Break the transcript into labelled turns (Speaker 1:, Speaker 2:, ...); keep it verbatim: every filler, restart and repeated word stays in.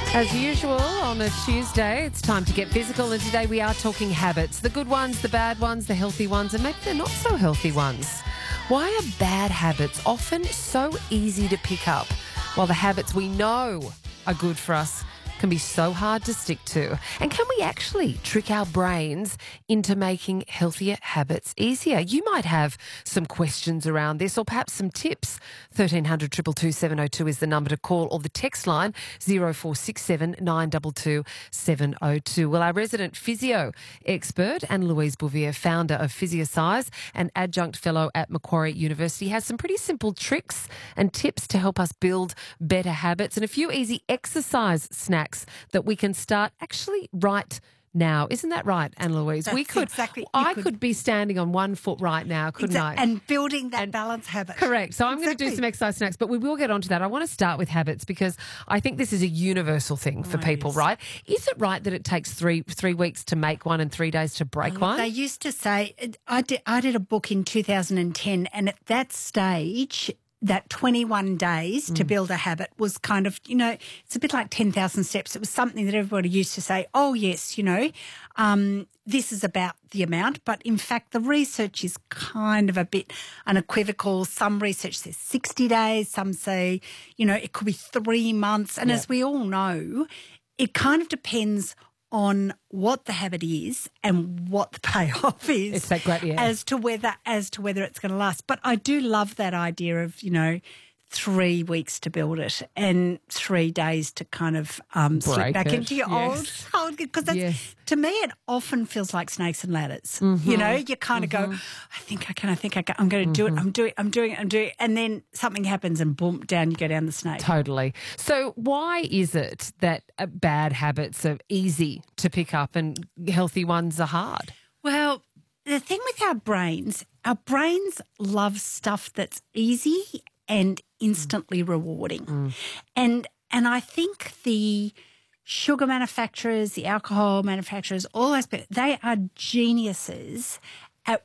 Speaker 1: As usual, on a Tuesday, it's time to get physical, and today we are talking habits. The good ones, the bad ones, the healthy ones, and maybe the not so healthy ones. Why are bad habits often so easy to pick up, while the habits we know are good for us can be so hard to stick to? And can we actually trick our brains into making healthier habits easier? You might have some questions around this, or perhaps some tips. thirteen hundred, two two two, seven oh two is the number to call, or the text line zero four six seven, nine two two, seven oh two. Well, our resident physio expert, Anne Louise Bouvier, founder of Physiosize and adjunct fellow at Macquarie University, has some pretty simple tricks and tips to help us build better habits, and a few easy exercise snacks that we can start actually right now. Isn't that right, Anne-Louise?
Speaker 2: That's
Speaker 1: we could,
Speaker 2: exactly.
Speaker 1: I
Speaker 2: could,
Speaker 1: could be standing on one foot right now, couldn't
Speaker 2: exa-
Speaker 1: I?
Speaker 2: And building that
Speaker 1: And-
Speaker 2: balance habit.
Speaker 1: Correct. So I'm going to
Speaker 2: Exactly.
Speaker 1: do some exercise snacks, but we will get onto that. I want to start with habits because I think this is a universal thing for
Speaker 2: Oh,
Speaker 1: people,
Speaker 2: yes.
Speaker 1: right? Is it right that it takes three three weeks to make one and three days to break
Speaker 2: Look,
Speaker 1: one?
Speaker 2: They used to say, I did, I did a book in two thousand ten, and at that stage, that twenty-one days
Speaker 1: Mm.
Speaker 2: to build a habit was kind of, you know, it's a bit like ten thousand steps. It was something that everybody used to say, oh, yes, you know, um, this is about the amount. But in fact, the research is kind of a bit unequivocal. Some research says sixty days. Some say, you know, it could be three months. And
Speaker 1: Yeah.
Speaker 2: as we all know, it kind of depends on what the habit is and what the payoff is.
Speaker 1: It's that great, yeah.
Speaker 2: As to whether as to whether it's going to last. But I do love that idea of, you know, three weeks to build it and three days to kind of um, slip
Speaker 1: Break
Speaker 2: back
Speaker 1: it,
Speaker 2: into your
Speaker 1: yes.
Speaker 2: old old because that's
Speaker 1: Yes.
Speaker 2: to me it often feels like snakes and ladders.
Speaker 1: Mm-hmm.
Speaker 2: You know, you kind of go, I think I can, I think I can, I'm going to do it, I'm doing, I'm doing it, I'm doing it, and then something happens and boom, down you go down the snake.
Speaker 1: Totally. So why is it that uh, bad habits are easy to pick up and healthy ones are hard?
Speaker 2: Well, the thing with our brains, our brains love stuff that's easy and instantly rewarding.
Speaker 1: Mm.
Speaker 2: And and I think the sugar manufacturers, the alcohol manufacturers, all those people, they are geniuses